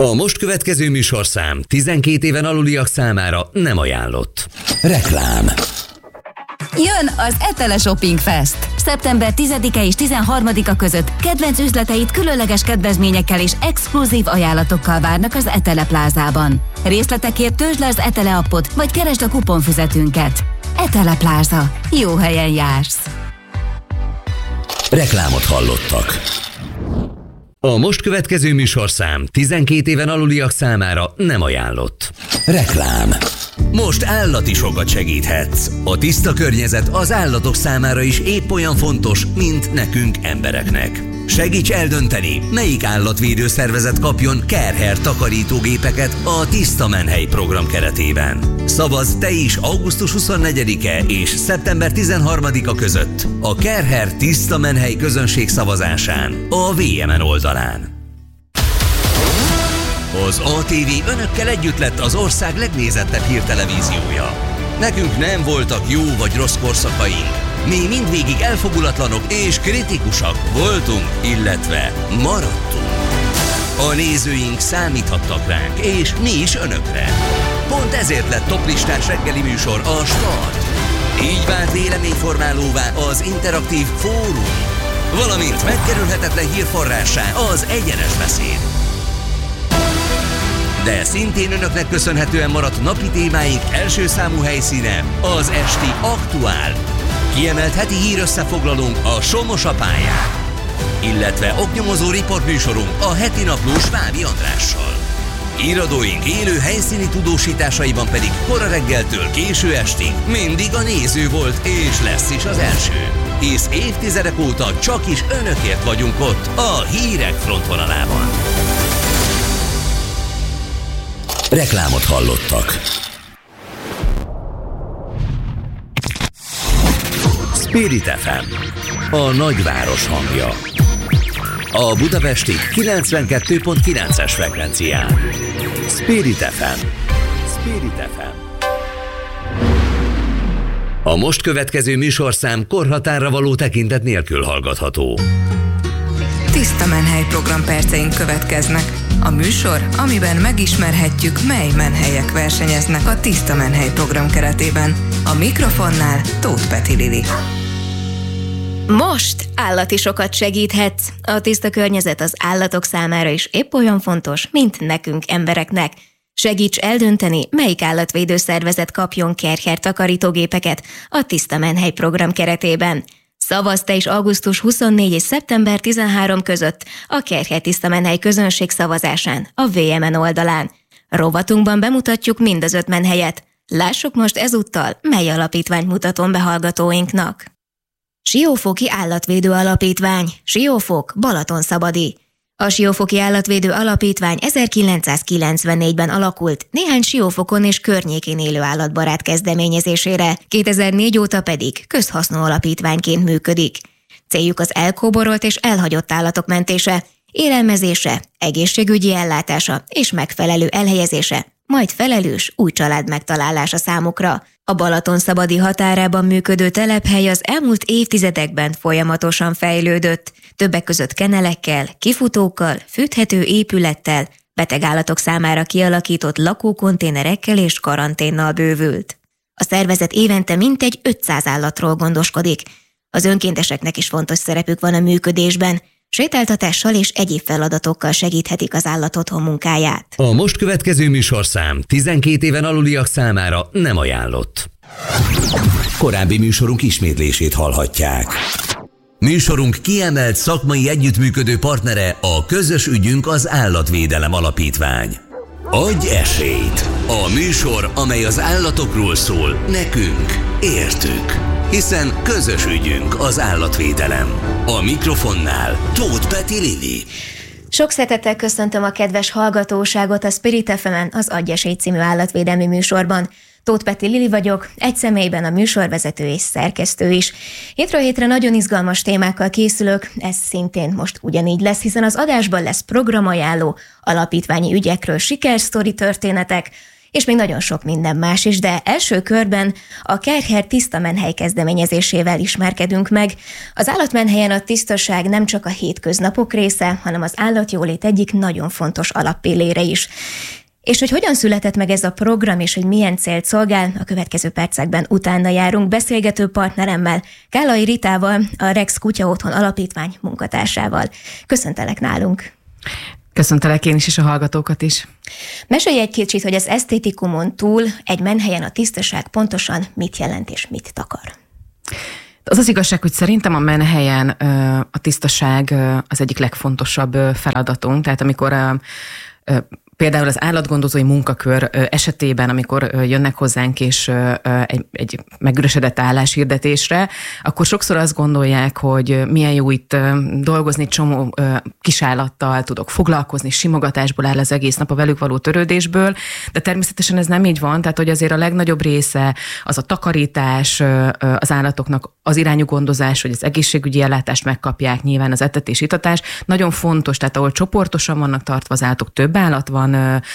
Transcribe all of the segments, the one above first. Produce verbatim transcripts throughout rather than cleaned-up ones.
A most következő műsorszám tizenkét éven aluliak számára nem ajánlott. Reklám. Jön az Etele Shopping Fest! szeptember tizedike és tizenharmadika között kedvenc üzleteit különleges kedvezményekkel és exkluzív ajánlatokkal várnak az Etele Plázában. Részletekért töltsd le az Etele appot, vagy keresd a kuponfüzetünket. Etele Pláza. Jó helyen jársz! Reklámot hallottak. A most következő műsorszám tizenkét éven aluliak számára nem ajánlott. Reklám. Most állati sokat segíthetsz. A tiszta környezet az állatok számára is épp olyan fontos, mint nekünk embereknek. Segíts eldönteni, melyik állatvédőszervezet kapjon Kerher takarítógépeket a Tiszta Menhely program keretében. Szavazz te is augusztus huszonnegyedike és szeptember tizenharmadika között a Kerher Tiszta Menhely közönség szavazásán a vé em en oldalán. Az á té vé önökkel együtt lett az ország legnézettebb hírtelevíziója. Nekünk nem voltak jó vagy rossz korszakaink. Mi mindvégig elfogulatlanok és kritikusak voltunk, illetve maradtunk. A nézőink számíthattak ránk, és mi is önökre. Pont ezért lett toplistás reggeli műsor a Start. Így vált véleményformálóvá az interaktív fórum, valamint megkerülhetetlen hírforrássá az egyenes beszéd. De szintén önöknek köszönhetően maradt napi témáink első számú helyszíne az esti Aktuál. Kiemelt heti hírösszefoglalónk a Somos a pályán, illetve oknyomozó riportműsorunk a heti naplós Vábi Andrással. Íradóink élő helyszíni tudósításaiban pedig kora reggeltől késő estig mindig a néző volt és lesz is az első. Hisz évtizedek óta csak is önökért vagyunk ott a hírek frontvonalában. Reklámot hallottak. Spirit ef em, a nagyváros hangja. A budapesti kilencvenkettő pont kilences frekvencián. Spirit ef em. Spirit ef em. A most következő műsorszám korhatárra való tekintet nélkül hallgatható. Tiszta Menhely program perceink következnek. A műsor, amiben megismerhetjük, mely menhelyek versenyeznek a Tiszta Menhely program keretében. A mikrofonnál Tóth Peti Lili. Most állati sokat segíthetsz. A tiszta környezet az állatok számára is épp olyan fontos, mint nekünk embereknek. Segíts eldönteni, melyik állatvédőszervezet kapjon Kerher takarítógépeket a Tiszta Menhely program keretében. Szavazz te is augusztus huszonnégy és szeptember tizenhárom között a Kerher Tiszta Menhely közönség szavazásán a vé em en oldalán. Rovatunkban bemutatjuk mind az öt menhelyet. Lássuk most ezúttal, mely alapítványt mutatom be hallgatóinknak. Siófoki Állatvédő Alapítvány, Siófok, Balatonszabadi. A Siófoki Állatvédő Alapítvány ezerkilencszázkilencvennégyben alakult néhány Siófokon és környékén élő állatbarát kezdeményezésére, kétezer-négy óta pedig közhasznú alapítványként működik. Céljuk az elkóborolt és elhagyott állatok mentése, élelmezése, egészségügyi ellátása és megfelelő elhelyezése, majd felelős új család megtalálása számukra. A Balatonszabadi határában működő telephely az elmúlt évtizedekben folyamatosan fejlődött, többek között kenelekkel, kifutókkal, fűthető épülettel, beteg állatok számára kialakított lakókonténerekkel és karanténnal bővült. A szervezet évente mintegy ötszáz állatról gondoskodik. Az önkénteseknek is fontos szerepük van a működésben, sétáltatással és egyéb feladatokkal segíthetik az állatotthon munkáját. A most következő műsorszám tizenkét éven aluliak számára nem ajánlott. Korábbi műsorunk ismétlését hallhatják. Műsorunk kiemelt szakmai együttműködő partnere a Közös ügyünk az Állatvédelem Alapítvány. Adj esélyt! A műsor, amely az állatokról szól, nekünk, értük. Hiszen közös ügyünk az állatvédelem. A mikrofonnál Tóth Peti Lili. Sok szeretettel köszöntöm a kedves hallgatóságot a Spirit ef emen, az Adj esélyt című állatvédelmi műsorban. Tóth Peti Lili vagyok, egy személyben a műsorvezető és szerkesztő is. Hétről hétre nagyon izgalmas témákkal készülök, ez szintén most ugyanígy lesz, hiszen az adásban lesz programajánló, alapítványi ügyekről sikersztori történetek, és még nagyon sok minden más is, de első körben a Kercher Tiszta Menhely kezdeményezésével ismerkedünk meg. Az állatmenhelyen a tisztaság nem csak a hétköznapok része, hanem az állatjólét egyik nagyon fontos alappillére is. És hogy hogyan született meg ez a program, és hogy milyen célt szolgál, a következő percekben utána járunk beszélgető partneremmel, Kállai Ritával, a Rex Kutya Otthon Alapítvány munkatársával. Köszöntelek nálunk! Köszöntelek én is, és a hallgatókat is. Mesélj egy kicsit, hogy az esztétikumon túl egy menhelyen a tisztaság pontosan mit jelent és mit takar. Az az igazság, hogy szerintem a menhelyen a tisztaság az egyik legfontosabb feladatunk. Tehát amikor például az állatgondozói munkakör esetében, amikor jönnek hozzánk és egy, egy megüresedett álláshirdetésre, akkor sokszor azt gondolják, hogy milyen jó itt dolgozni, csomó kisállattal tudok foglalkozni, simogatásból áll az egész nap, a velük való törődésből, de természetesen ez nem így van, tehát hogy azért a legnagyobb része az a takarítás, az állatoknak az irányú gondozás, hogy az egészségügyi ellátást megkapják, nyilván az etetés, itatás. Nagyon fontos, tehát ahol csoportosan vannak tartva az állatok, több állat van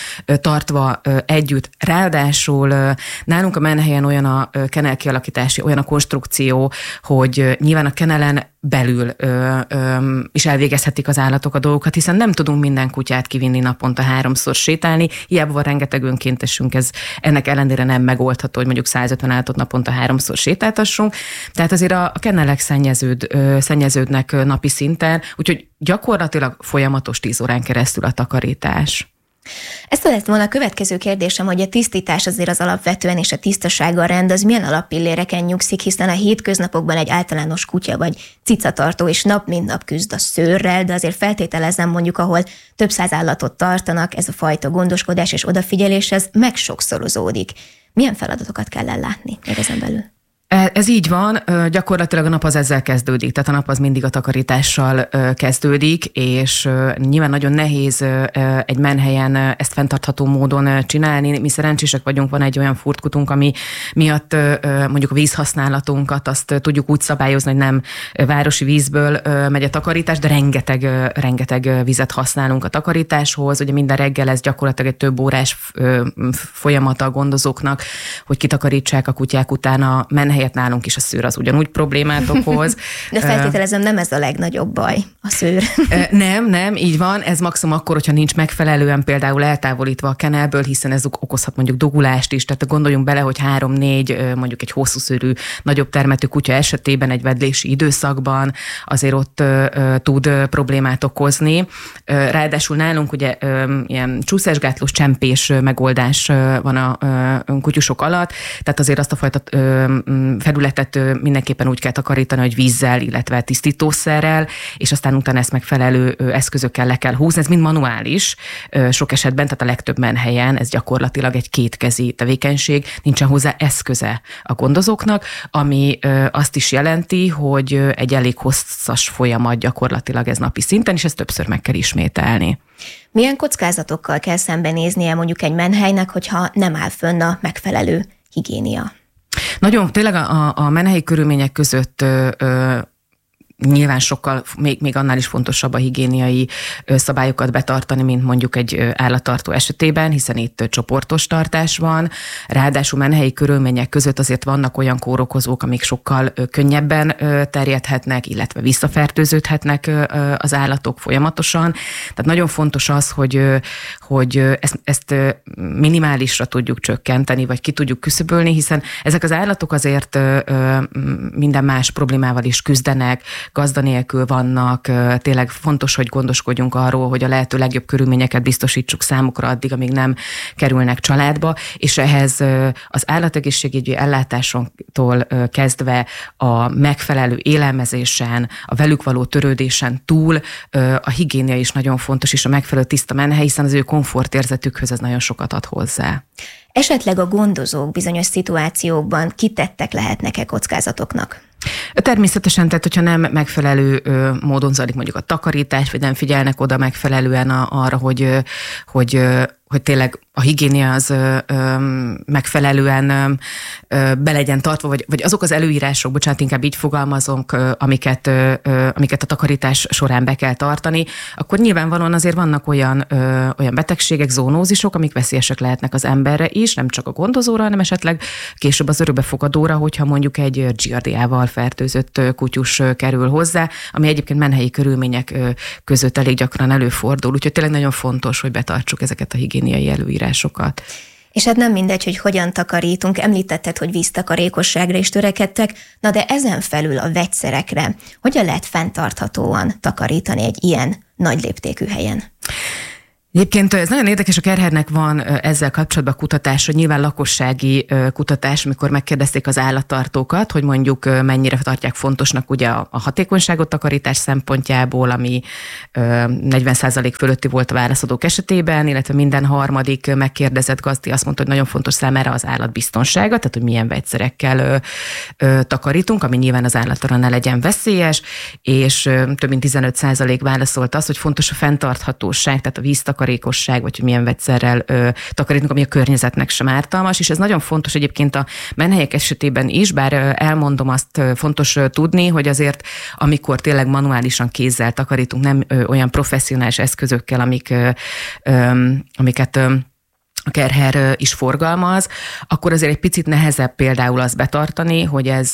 tartva együtt. Ráadásul nálunk a menhelyen olyan a kenel kialakítási, olyan a konstrukció, hogy nyilván a kenelen belül ö, ö, is elvégezhetik az állatok a dolgokat, hiszen nem tudunk minden kutyát kivinni naponta háromszor sétálni, hiába van rengeteg önkéntesünk, ez ennek ellenére nem megoldható, hogy mondjuk százötven állatot naponta háromszor sétáltassunk. Tehát azért a, a kenelek szennyeződ, ö, szennyeződnek napi szinten, úgyhogy gyakorlatilag folyamatos tíz órán keresztül a takarítás. Ez lett volna a következő kérdésem, hogy a tisztítás azért az alapvetően és a tisztasággal rend, az milyen alappilléreken nyugszik, hiszen a hétköznapokban egy általános kutya vagy cicatartó és nap mint nap küzd a szőrrel, de azért feltételezem mondjuk, ahol több száz állatot tartanak, ez a fajta gondoskodás és odafigyelés, ez megsokszorozódik. Milyen feladatokat kell ellátni még ezen belül? Ez így van, gyakorlatilag a nap az ezzel kezdődik, tehát a nap az mindig a takarítással kezdődik, és nyilván nagyon nehéz egy menhelyen ezt fenntartható módon csinálni. Mi szerencsések vagyunk, van egy olyan furtkutunk, ami miatt mondjuk a vízhasználatunkat azt tudjuk úgy szabályozni, hogy nem városi vízből megy a takarítás, de rengeteg, rengeteg vizet használunk a takarításhoz. Ugye minden reggel ez gyakorlatilag egy több órás folyamata a gondozóknak, hogy kitakarítsák a kutyák után a menhelyen. Helyett nálunk is a szőr az ugyanúgy problémát okoz. De feltételezem, nem ez a legnagyobb baj, a szőr. Nem, nem, így van. Ez maximum akkor, hogyha nincs megfelelően például eltávolítva a kenelből, hiszen ez okozhat mondjuk dogulást is. Tehát gondoljunk bele, hogy három-négy, mondjuk egy hosszú szőrű, nagyobb termetű kutya esetében egy vedlési időszakban azért ott tud problémát okozni. Ráadásul nálunk ugye ilyen csúszásgátlós csempés megoldás van a kutyusok alatt, tehát azért azt a fajta felületet mindenképpen úgy kell takarítani, hogy vízzel, illetve tisztítószerrel, és aztán utána ezt megfelelő eszközökkel le kell húzni. Ez mind manuális sok esetben, tehát a legtöbb menhelyen ez gyakorlatilag egy kétkezi tevékenység, nincsen hozzá eszköze a gondozóknak, ami azt is jelenti, hogy egy elég hosszas folyamat gyakorlatilag ez napi szinten, és ezt többször meg kell ismételni. Milyen kockázatokkal kell szembenéznie mondjuk egy menhelynek, hogyha nem áll fönn a megfelelő higiénia? Nagyon, tényleg a, a menhelyi körülmények között ö, ö, nyilván sokkal, még, még annál is fontosabb a higiéniai szabályokat betartani, mint mondjuk egy állattartó esetében, hiszen itt csoportos tartás van. Ráadásul menhelyi körülmények között azért vannak olyan kórokozók, amik sokkal könnyebben terjedhetnek, illetve visszafertőződhetnek az állatok folyamatosan. Tehát nagyon fontos az, hogy, hogy ezt, ezt minimálisra tudjuk csökkenteni, vagy ki tudjuk küszöbölni, hiszen ezek az állatok azért minden más problémával is küzdenek, gazda nélkül vannak, tényleg fontos, hogy gondoskodjunk arról, hogy a lehető legjobb körülményeket biztosítsuk számukra addig, amíg nem kerülnek családba, és ehhez az állategészségügyi ellátásontól kezdve a megfelelő élelmezésen, a velük való törődésen túl a higiénia is nagyon fontos, és a megfelelő tiszta menhely, hiszen az ő komfortérzetükhöz ez nagyon sokat ad hozzá. Esetleg a gondozók bizonyos szituációkban kitettek lehetnek-e kockázatoknak? Természetesen, tehát hogyha nem megfelelő ö, módon zajlik mondjuk a takarítás, vagy nem figyelnek oda megfelelően a, arra, hogy, ö, hogy ö, hogy tényleg a higiénia az ö, ö, megfelelően ö, ö, be legyen tartva, vagy, vagy azok az előírások, bocsánat, inkább így fogalmazunk, ö, amiket, ö, ö, amiket a takarítás során be kell tartani, akkor nyilvánvalóan azért vannak olyan, ö, olyan betegségek, zónózisok, amik veszélyesek lehetnek az emberre is, nem csak a gondozóra, hanem esetleg később az örökbefogadóra, hogyha mondjuk egy giardiával fertőzött kutyus kerül hozzá, ami egyébként menhelyi körülmények között elég gyakran előfordul, úgyhogy tényleg nagyon fontos, hogy betartsuk ezeket a higiéniai előírásokat. És hát nem mindegy, hogy hogyan takarítunk, említetted, hogy víztakarékosságra is törekedtek, na de ezen felül a vegyszerekre hogyan lehet fenntarthatóan takarítani egy ilyen nagy léptékű helyen? Egyébként ez nagyon érdekes, a Kerhernek van ezzel kapcsolatban kutatás, hogy nyilván lakossági kutatás, amikor megkérdezték az állattartókat, hogy mondjuk mennyire tartják fontosnak ugye a hatékonyságot takarítás szempontjából, ami negyven százalék fölötti volt a válaszadók esetében, illetve minden harmadik megkérdezett gazdi azt mondta, hogy nagyon fontos számára az állatbiztonsága, tehát hogy milyen vegyszerekkel takarítunk, ami nyilván az állatra ne legyen veszélyes, és több mint tizenöt százalék válaszolt azt, hogy fontos a fenntarthatóság, tehát a víztakarítása, takarékosság, vagy hogy milyen vegyszerrel ö, takarítunk, ami a környezetnek sem ártalmas, és ez nagyon fontos egyébként a menhelyek esetében is, bár ö, elmondom azt, ö, fontos ö, tudni, hogy azért amikor tényleg manuálisan kézzel takarítunk, nem ö, olyan professzionális eszközökkel, amik, ö, ö, amiket ö, a Kerher is forgalmaz, akkor azért egy picit nehezebb például azt betartani, hogy ez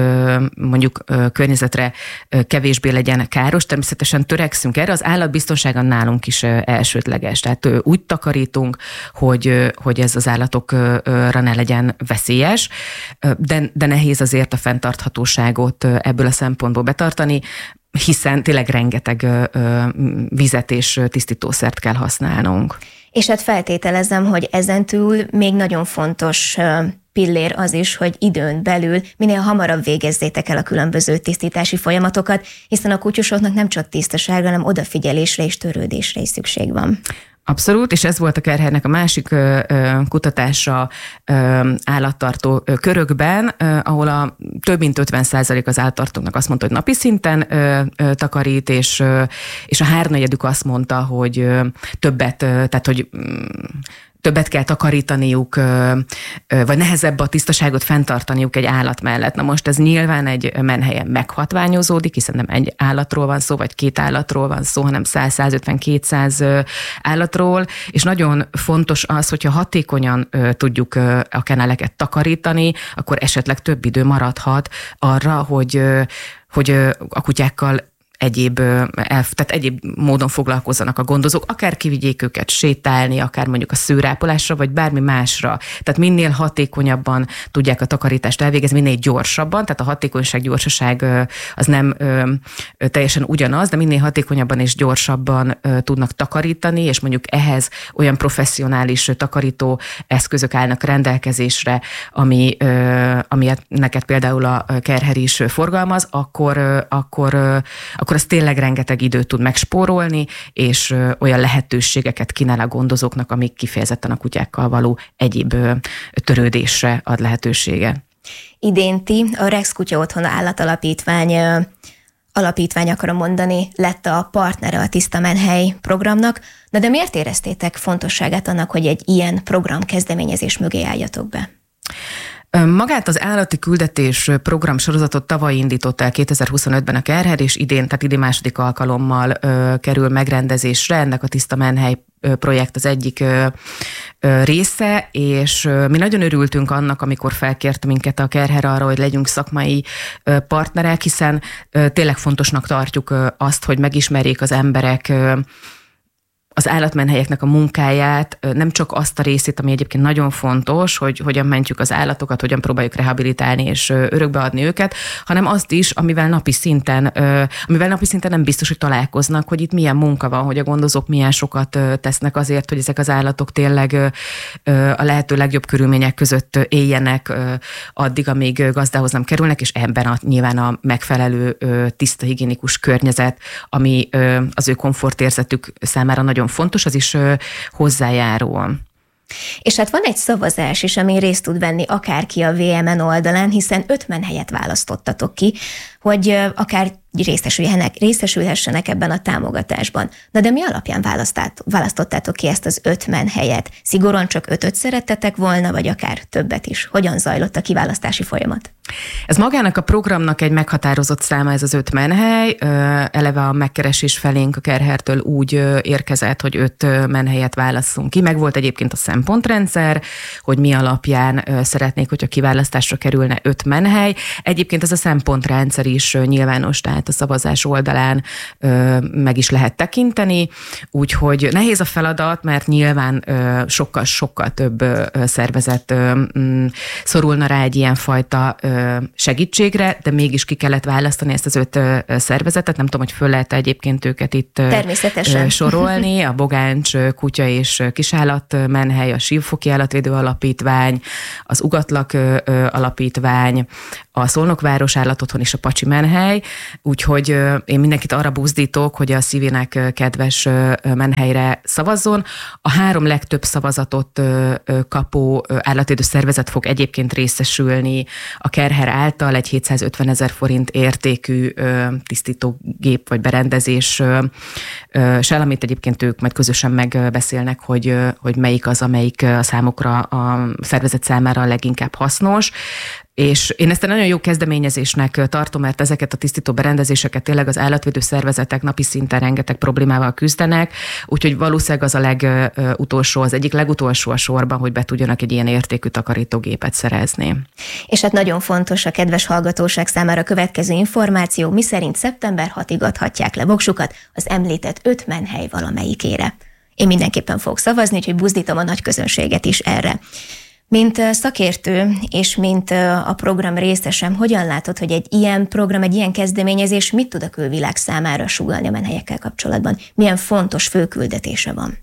mondjuk környezetre kevésbé legyen káros. Természetesen törekszünk erre, az állatbiztonsága nálunk is elsődleges. Tehát úgy takarítunk, hogy, hogy ez az állatokra ne legyen veszélyes, de, de nehéz azért a fenntarthatóságot ebből a szempontból betartani, hiszen tényleg rengeteg vizet és tisztítószert kell használnunk. És hát feltételezem, hogy ezentúl még nagyon fontos pillér az is, hogy időn belül minél hamarabb végezzétek el a különböző tisztítási folyamatokat, hiszen a kutyusoknak nem csak tisztaságra, hanem odafigyelésre és törődésre is szükség van. Abszolút, és ez volt a Kerhernek a másik ö, ö, kutatása ö, állattartó ö, körökben, ö, ahol a több mint ötven százalék az állattartóknak azt mondta, hogy napi szinten ö, ö, takarít, és, ö, és a háromnegyedük azt mondta, hogy ö, többet, ö, tehát hogy ö, többet kell takarítaniuk, vagy nehezebb a tisztaságot fenntartaniuk egy állat mellett. Na most ez nyilván egy menhelyen meghatványozódik, hiszen nem egy állatról van szó, vagy két állatról van szó, hanem száz-százötven-kétszáz állatról, és nagyon fontos az, hogyha hatékonyan tudjuk a keneleket takarítani, akkor esetleg több idő maradhat arra, hogy, hogy a kutyákkal egyéb, tehát egyéb módon foglalkozzanak a gondozók, akár kivigyék őket sétálni, akár mondjuk a szőrápolásra, vagy bármi másra. Tehát minél hatékonyabban tudják a takarítást elvégezni, minél gyorsabban, tehát a hatékonyság, gyorsaság az nem teljesen ugyanaz, de minél hatékonyabban és gyorsabban tudnak takarítani, és mondjuk ehhez olyan professzionális takarító eszközök állnak rendelkezésre, ami, ami neked például a Kerher is forgalmaz, akkor, akkor akkor az tényleg rengeteg időt tud megspórolni, és olyan lehetőségeket kínál a gondozóknak, amik kifejezetten a kutyákkal való egyéb törődésre ad lehetősége. Idén ti, a Rex Kutya Otthona Állatalapítvány alapítvány akarom mondani, lett a partnere a Tiszta Menhely programnak, de, de miért éreztétek fontosságát annak, hogy egy ilyen program kezdeményezés mögé álljatok be? Magát az állati küldetés program sorozatot tavaly indított el kétezer-huszonötben a Kerher, és idén, tehát idén második alkalommal ö, kerül megrendezésre. Ennek a Tiszta Menhely projekt az egyik ö, ö, része, és ö, mi nagyon örültünk annak, amikor felkért minket a Kerher arra, hogy legyünk szakmai ö, partnerek, hiszen ö, tényleg fontosnak tartjuk ö, azt, hogy megismerjék az emberek ö, az állatmenhelyeknek a munkáját, nem csak azt a részét, ami egyébként nagyon fontos, hogy hogyan mentjük az állatokat, hogyan próbáljuk rehabilitálni és örökbeadni őket, hanem azt is, amivel napi szinten, amivel napi szinten nem biztos, hogy találkoznak, hogy itt milyen munka van, hogy a gondozók milyen sokat tesznek azért, hogy ezek az állatok tényleg a lehető legjobb körülmények között éljenek addig, amíg gazdához nem kerülnek, és ebben a, nyilván a megfelelő tiszta, higiénikus környezet, ami az ő komfortérzetük számára nagyon fontos, az is hozzájárul. És hát van egy szavazás is, ami részt tud venni akárki a vé em en oldalán, hiszen öt menhelyet választottatok ki, hogy akár részesüljenek, részesülhessenek ebben a támogatásban. Na de mi alapján választottátok ki ezt az öt menhelyet? Szigorúan csak ötöt szerettetek volna, vagy akár többet is? Hogyan zajlott a kiválasztási folyamat? Ez magának a programnak egy meghatározott száma, ez az öt menhely. Eleve a megkeresés felénk a Kerhertől úgy érkezett, hogy öt menhelyet válasszunk ki. Meg volt egyébként a szempontrendszer, hogy mi alapján szeretnék, hogyha kiválasztásra kerülne öt menhely. Egyébként ez a szempontrendszer is nyilvános, tehát a szavazás oldalán meg is lehet tekinteni. Úgyhogy nehéz a feladat, mert nyilván sokkal-sokkal több szervezet szorulna rá egy ilyenfajta segítségre, de mégis ki kellett választani ezt az öt szervezetet. Nem tudom, hogy föl lehet egyébként őket itt természetesen sorolni. A Bogáncs Kutya és Kisállat menhely, a Sípfoki Állatvédő Alapítvány, az Ugatlak Alapítvány, a Szolnokváros Állatotthon és a Pacsi menhely. Úgyhogy én mindenkit arra buzdítok, hogy a szívének kedves menhelyre szavazzon. A három legtöbb szavazatot kapó állatvédő szervezet fog egyébként részesülni a Kerher által egy hétszázötvenezer forint értékű tisztítógép vagy berendezés, amit egyébként ők majd közösen megbeszélnek, hogy, hogy melyik az, amelyik a számukra, a szervezet számára a leginkább hasznos. És én ezt egy nagyon jó kezdeményezésnek tartom, mert ezeket a tisztító berendezéseket tényleg az állatvédő szervezetek napi szinten rengeteg problémával küzdenek, úgyhogy valószínűleg az a legutolsó, az egyik legutolsó a sorban, hogy be tudjanak egy ilyen értékű takarítógépet szerezni. És hát nagyon fontos a kedves hallgatóság számára a következő információ, miszerint szeptember hatodikig adhatják le voksukat az említett öt menhely valamelyikére. Én mindenképpen fogok szavazni, úgyhogy buzdítom a nagy közönséget is erre. Mint szakértő és mint a program részesem, hogyan látod, hogy egy ilyen program, egy ilyen kezdeményezés mit tud a külvilág számára sugallni a menhelyekkel kapcsolatban? Milyen fontos főküldetése van?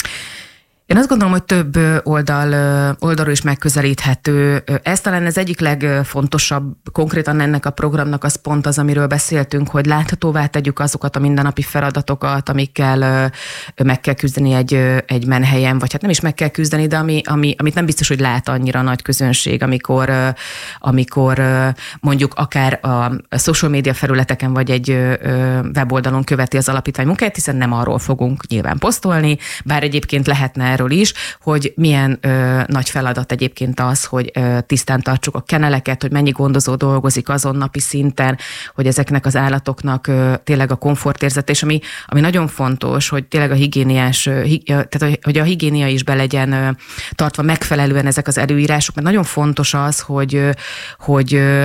Én azt gondolom, hogy több oldal, oldalról is megközelíthető. Ez talán az egyik legfontosabb, konkrétan ennek a programnak az pont az, amiről beszéltünk, hogy láthatóvá tegyük azokat a mindennapi feladatokat, amikkel meg kell küzdeni egy, egy menhelyen, vagy hát nem is meg kell küzdeni, de ami, ami, amit nem biztos, hogy lát annyira a nagy közönség, amikor, amikor mondjuk akár a social media felületeken, vagy egy weboldalon követi az alapítvány munkáját, hiszen nem arról fogunk nyilván posztolni, bár egyébként lehetne is, hogy milyen ö, nagy feladat egyébként az, hogy ö, tisztán tartsuk a keneleket, hogy mennyi gondozó dolgozik azon napi szinten, hogy ezeknek az állatoknak ö, tényleg a komfortérzet, és ami, ami nagyon fontos, hogy tényleg a higiéniás, ö, hi, tehát hogy a higiénia is be legyen ö, tartva megfelelően ezek az előírások, mert nagyon fontos az, hogy ö, hogy ö,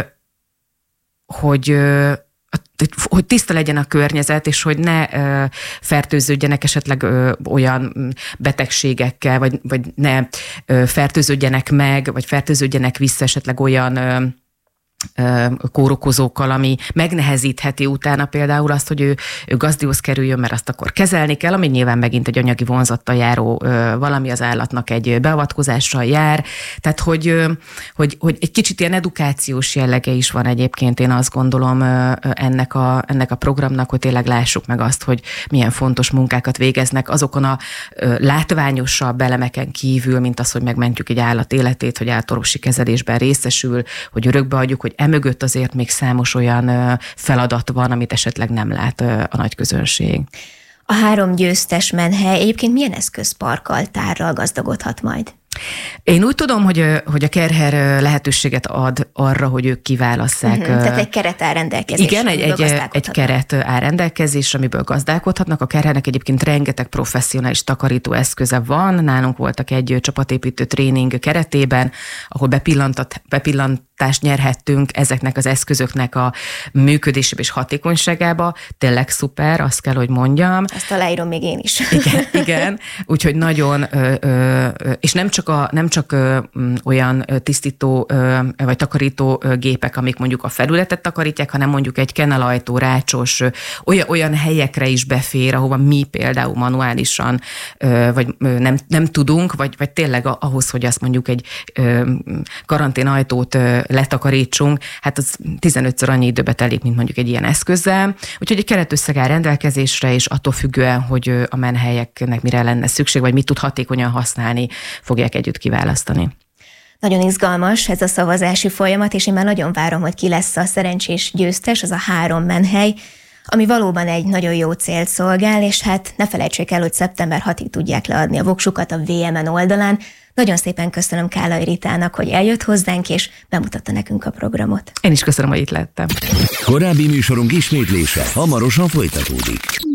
hogy ö, hogy tiszta legyen a környezet, és hogy ne ö, fertőződjenek esetleg ö, olyan betegségekkel, vagy, vagy ne ö, fertőződjenek meg, vagy fertőződjenek vissza esetleg olyan ö, kórokozókkal, ami megnehezítheti utána például azt, hogy ő, ő gazdihoz kerüljön, mert azt akkor kezelni kell, ami nyilván megint egy anyagi vonzattal járó valami, az állatnak egy beavatkozással jár. Tehát, hogy, hogy, hogy egy kicsit ilyen edukációs jellege is van egyébként, én azt gondolom ennek a, ennek a programnak, hogy tényleg lássuk meg azt, hogy milyen fontos munkákat végeznek azokon a látványosabb elemeken kívül, mint az, hogy megmentjük egy állat életét, hogy állatorvosi kezelésben részesül, hogy örökbe adjuk, hogy emögött azért még számos olyan feladat van, amit esetleg nem lát a nagy közönség. A három győztes menhely egyébként milyen eszközparkkal, tárral gazdagodhat majd? Én úgy tudom, hogy, hogy a Kerher lehetőséget ad arra, hogy ők kiválasszák. Uh-huh, tehát egy keret áll rendelkezésre. Igen, egy, egy, egy keret áll rendelkezésre, amiből gazdálkodhatnak. A Kerhernek egyébként rengeteg professzionális takarító eszköze van. Nálunk voltak egy csapatépítő tréning keretében, ahol bepillantást nyerhettünk ezeknek az eszközöknek a működésébe és hatékonyságába. Tényleg szuper, azt kell, hogy mondjam. Ezt aláírom még én is. Igen, igen. Úgyhogy nagyon, és nem csak A, nem csak ö, olyan tisztító ö, vagy takarító ö, gépek, amik mondjuk a felületet takarítják, hanem mondjuk egy kenelajtó, rácsos, ö, olyan, olyan helyekre is befér, ahova mi például manuálisan ö, vagy ö, nem, nem tudunk, vagy, vagy tényleg ahhoz, hogy azt mondjuk egy ö, karanténajtót ö, letakarítsunk, hát az tizenötször annyi időbe telik, mint mondjuk egy ilyen eszközzel. Úgyhogy egy keretösszeg áll rendelkezésre, és attól függően, hogy a menhelyeknek mire lenne szükség, vagy mit tud hatékonyan használni, fogják együtt kiválasztani. Nagyon izgalmas ez a szavazási folyamat, és én már nagyon várom, hogy ki lesz a szerencsés győztes, az a három menhely, ami valóban egy nagyon jó célt szolgál, és hát ne felejtsék el, hogy szeptember hatodikán tudják leadni a voksukat a vé em en oldalán. Nagyon szépen köszönöm Kálai Ritának, hogy eljött hozzánk, és bemutatta nekünk a programot. Én is köszönöm, hogy itt lettem. Korábbi műsorunk ismétlése hamarosan folytatódik.